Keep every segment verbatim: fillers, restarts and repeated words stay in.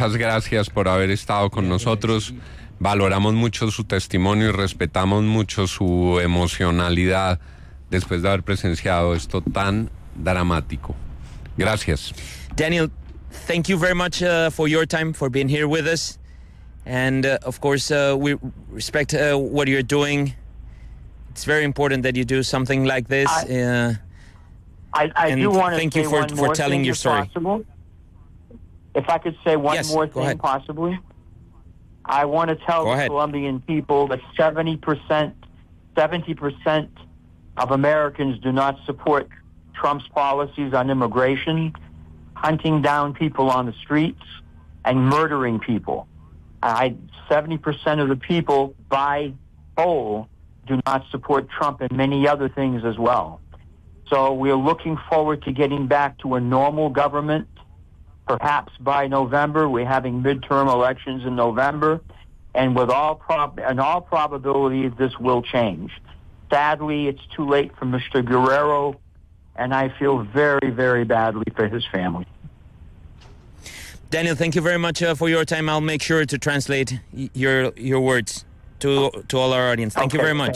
muchas gracias por haber estado con nosotros. Valoramos mucho su testimonio y respetamos mucho su emocionalidad después de haber presenciado esto tan dramático. Gracias. Daniel, thank you very much uh, for your time, for being here with us. And uh, of course, uh, we respect uh, what you're doing. It's very important that you do something like this. I, uh, I, I do want to thank say you for, one for more telling thing, your if story. Possible. If I could say one yes, more go thing, ahead. possibly. I want to tell go the ahead. Colombian people that seventy percent, seventy percent of Americans do not support Trump's policies on immigration, hunting down people on the streets, and murdering people. I, seventy percent of the people by poll do not support Trump and many other things as well. So we're looking forward to getting back to a normal government. Perhaps by November, we're having midterm elections in November, and with all prob- in all probability, this will change. Sadly, it's too late for Mister Guerrero, and I feel very, very badly for his family. Daniel, thank you very much uh, for your time. I'll make sure to translate y- your your words to to all our audience. Thank okay. you very much.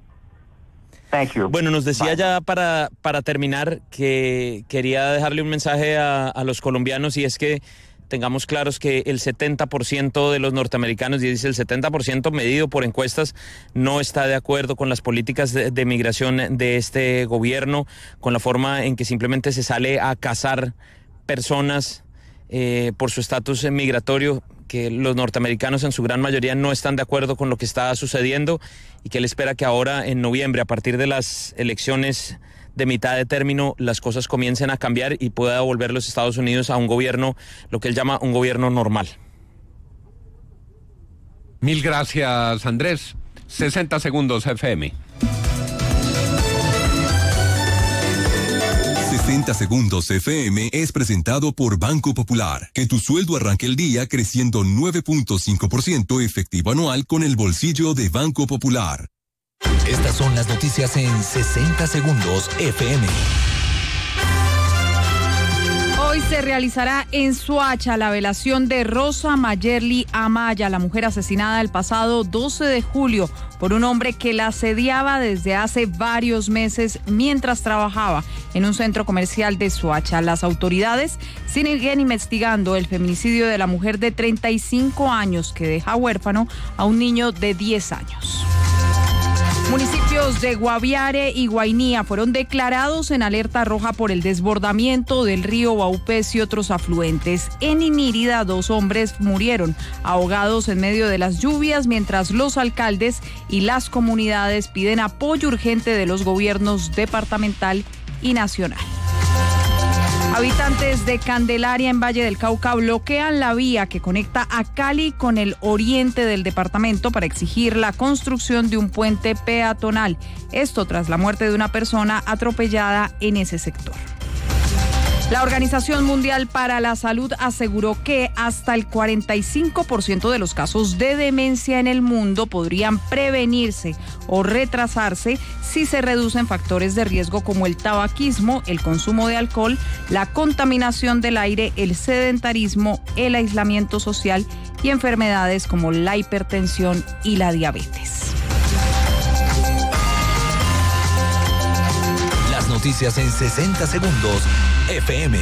Thank you. Bueno, nos decía Bye. ya para, para terminar que quería dejarle un mensaje a, a los colombianos, y es que tengamos claros que el setenta por ciento de los norteamericanos, y dice el setenta por ciento medido por encuestas, no está de acuerdo con las políticas de, de migración de este gobierno, con la forma en que simplemente se sale a cazar personas eh, por su estatus migratorio, que los norteamericanos en su gran mayoría no están de acuerdo con lo que está sucediendo, y que él espera que ahora en noviembre, a partir de las elecciones de mitad de término, las cosas comiencen a cambiar y pueda volver los Estados Unidos a un gobierno, lo que él llama un gobierno normal. Mil gracias, Andrés. sesenta segundos F M. sesenta segundos F M es presentado por Banco Popular. Que tu sueldo arranque el día creciendo nueve punto cinco por ciento efectivo anual con el bolsillo de Banco Popular. Estas son las noticias en sesenta segundos F M. Hoy se realizará en Soacha la velación de Rosa Mayerly Amaya, la mujer asesinada el pasado doce de julio por un hombre que la asediaba desde hace varios meses mientras trabajaba en un centro comercial de Soacha. Las autoridades siguen investigando el feminicidio de la mujer de treinta y cinco años que deja huérfano a un niño de diez años. Municipios de Guaviare y Guainía fueron declarados en alerta roja por el desbordamiento del río Baupés y otros afluentes. En Inírida, dos hombres murieron ahogados en medio de las lluvias, mientras los alcaldes y las comunidades piden apoyo urgente de los gobiernos departamental y nacional. Habitantes de Candelaria, en Valle del Cauca, bloquean la vía que conecta a Cali con el oriente del departamento para exigir la construcción de un puente peatonal. Esto tras la muerte de una persona atropellada en ese sector. La Organización Mundial para la Salud aseguró que hasta el cuarenta y cinco por ciento de los casos de demencia en el mundo podrían prevenirse o retrasarse si se reducen factores de riesgo como el tabaquismo, el consumo de alcohol, la contaminación del aire, el sedentarismo, el aislamiento social y enfermedades como la hipertensión y la diabetes. Las noticias en sesenta segundos F M.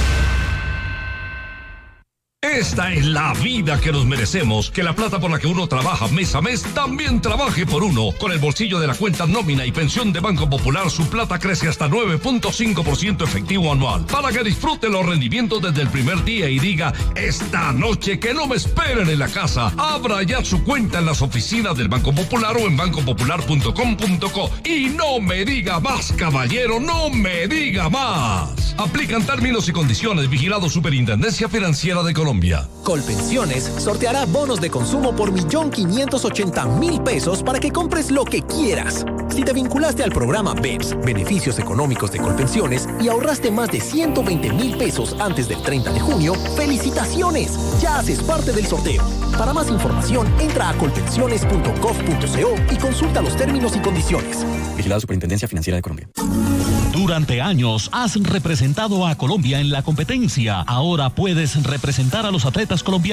Esta es la vida que nos merecemos, que la plata por la que uno trabaja mes a mes también trabaje por uno. Con el bolsillo de la cuenta nómina y pensión de Banco Popular, su plata crece hasta nueve punto cinco por ciento efectivo anual. Para que disfrute los rendimientos desde el primer día y diga, esta noche que no me esperen en la casa. Abra ya su cuenta en las oficinas del Banco Popular o en banco popular punto com punto co. Y no me diga más, caballero, no me diga más. Aplican términos y condiciones. Vigilado Superintendencia Financiera de Colombia. Colpensiones sorteará bonos de consumo por un millón quinientos ochenta mil pesos para que compres lo que quieras. Si te vinculaste al programa B E P S, Beneficios Económicos de Colpensiones, y ahorraste más de ciento veinte mil pesos antes del treinta de junio, ¡felicitaciones! Ya haces parte del sorteo. Para más información, entra a colpensiones punto gov punto co y consulta los términos y condiciones. Vigilado Superintendencia Financiera de Colombia. Durante años has representado a Colombia en la competencia. Ahora puedes representar a los atletas colombianos